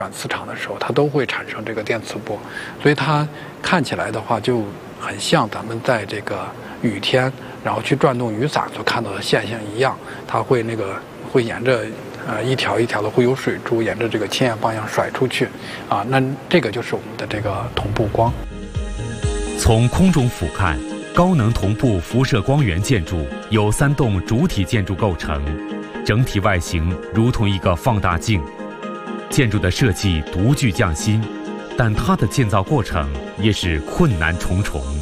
转磁场的时候，它都会产生这个电磁波，所以它看起来的话就很像咱们在这个雨天，然后去转动雨伞所看到的现象一样，它会会沿着一条一条的会有水珠沿着这个倾斜方向甩出去，啊，那这个就是我们的这个同步光。 从空中俯瞰，高能同步辐射光源建筑由3栋主体建筑构成，整体外形如同一个放大镜。建筑的设计独具匠心，但它的建造过程也是困难重重。